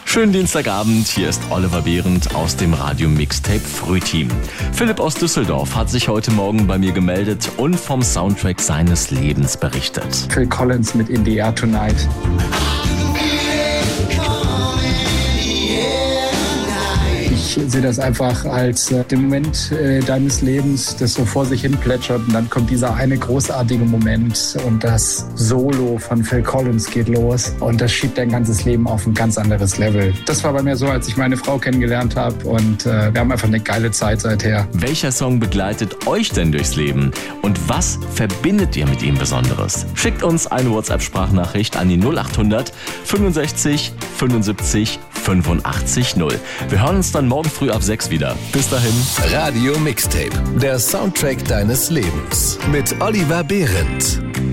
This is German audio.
Schönen Dienstagabend, hier ist Oliver Behrendt aus dem Radio Mixtape Frühteam. Philipp aus Düsseldorf hat sich heute Morgen bei mir gemeldet und vom Soundtrack seines Lebens berichtet. Phil Collins mit In the Air Tonight. Ich sehe das einfach als den Moment deines Lebens, das so vor sich hin plätschert und dann kommt dieser eine großartige Moment und das Solo von Phil Collins geht los und das schiebt dein ganzes Leben auf ein ganz anderes Level. Das war bei mir so, als ich meine Frau kennengelernt habe und wir haben einfach eine geile Zeit seither. Welcher Song begleitet euch denn durchs Leben und was verbindet ihr mit ihm Besonderes? Schickt uns eine WhatsApp-Sprachnachricht an die 0800 65 75 85 0. Wir hören uns dann morgen früh ab 6 wieder. Bis dahin. Radio Mixtape, der Soundtrack deines Lebens mit Oliver Behrendt.